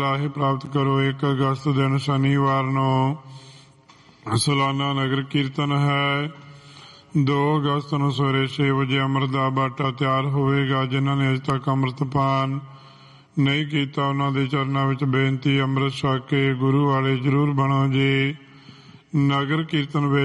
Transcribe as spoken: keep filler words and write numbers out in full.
ਰਾਹੇ ਪ੍ਰਾਪਤ ਕਰੋ। ਇੱਕ ਅਗਸਤ ਦਿਨ ਸ਼ਨੀਵਾਰ ਨੂੰ ਸਾਲਾਨਾ ਨਗਰ ਕੀਰਤਨ ਹੈ। ਦੋ ਅਗਸਤ ਨੂੰ ਸਵੇਰੇ ਛੇ ਵਜੇ ਅੰਮ੍ਰਿਤ ਦਾ ਬਾਟਾ ਤਿਆਰ ਹੋਵੇਗਾ। ਜਿਨ੍ਹਾਂ ਨੇ ਅਜੇ ਤੱਕ ਅੰਮ੍ਰਿਤਪਾਨ ਨਹੀਂ ਕੀਤਾ ਉਹਨਾਂ ਦੇ ਚਰਨਾਂ ਵਿੱਚ ਬੇਨਤੀ, ਅੰਮ੍ਰਿਤ ਛਕ ਕੇ ਗੁਰੂ ਵਾਲੇ ਜ਼ਰੂਰ ਬਣੋ ਜੀ। ਨਗਰ ਕੀਰਤਨ ਵਿੱਚ